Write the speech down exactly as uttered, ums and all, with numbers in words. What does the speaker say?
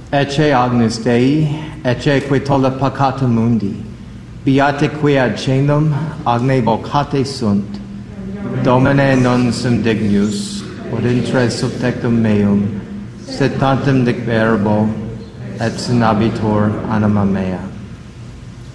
Ecce agnus Dei, ecce que tollit peccata mundi, beate qui ad caelum agne vocate sunt, Domine non sum dignus, ut intres subtectum meum, sed tantum dic verbo, et sinabitur anima mea.